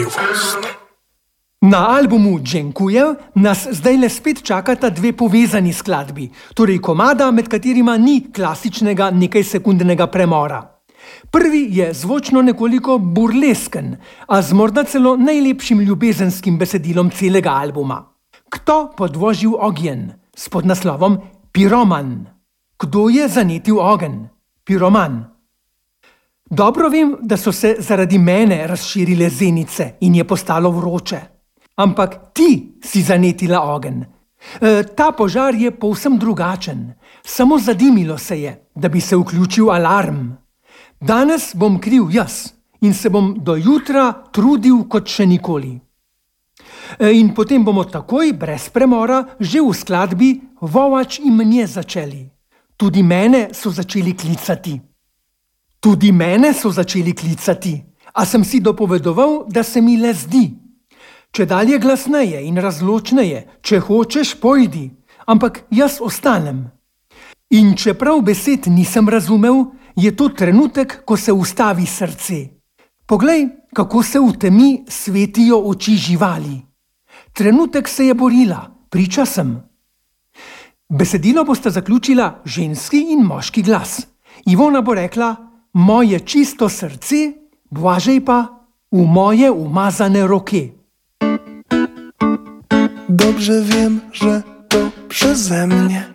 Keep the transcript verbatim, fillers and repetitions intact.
Zanimivost. Na albumu Dziękuję nas zdajle spet čakata dve povezani skladbi, torej komada, med katerima ni klasičnega nekajsekundnega premora. Prvi je zvočno nekoliko burlesken, a z morda celo najlepšim ljubezenskim besedilom celega albuma. Kto podvožil ogenj? S podnaslovom Piroman. Kdo je zanetil ogenj? Piroman. Dobro vem, da so se zaradi mene razširile zenice in je postalo vroče. Ampak ti si zanetila ogenj. E, ta požar je povsem drugačen. Samo zadimilo se je, da bi se vključil alarm. Danes bom kriv jaz in se bom do jutra trudil kot še nikoli. E, in potem bomo takoj, brez premora, že v skladbi Vovač in mnje začeli. Tudi mene so začeli klicati. Tudi mene so začeli klicati, a sem si dopovedoval, da se mi le zdi. Če dalje glasneje in razločneje, če hočeš, pojdi, ampak jaz ostanem. In čeprav besed nisem razumel, je to trenutek, ko se ustavi srce. Poglej, kako se v temi svetijo oči živali. Trenutek se je borila, priča sem. Besedilo bosta zaključila ženski in moški glas. Ivona bo rekla: moje čisto srce, Blažej pa v moje umazane roke. Dobrze wiem, że to przeze mnie